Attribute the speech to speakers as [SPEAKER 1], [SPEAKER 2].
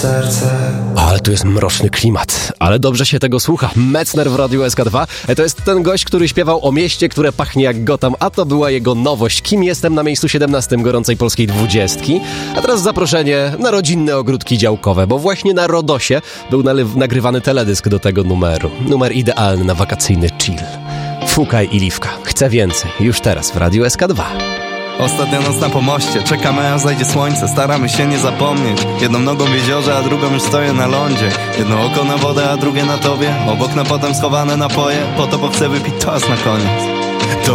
[SPEAKER 1] serce.
[SPEAKER 2] Ale tu jest mroczny klimat, ale dobrze się tego słucha. Metzner w Radiu SK2 to jest ten gość, który śpiewał o mieście, które pachnie jak Gotham, a to była jego nowość. Kim jestem na miejscu 17 gorącej polskiej 20. A teraz zaproszenie na rodzinne ogródki działkowe, bo właśnie na Rodosie był nagrywany teledysk do tego numeru. Numer idealny na wakacyjny chill. Fukaj i Liwka. Chcę więcej. Już teraz w Radiu SK2.
[SPEAKER 3] Ostatnia noc na pomoście, czekamy aż zajdzie słońce. Staramy się nie zapomnieć. Jedną nogą w jeziorze, a drugą już stoję na lądzie. Jedno oko na wodę, a drugie na tobie. Obok na potem schowane napoje. Po to, bo chcę wypić toast na koniec.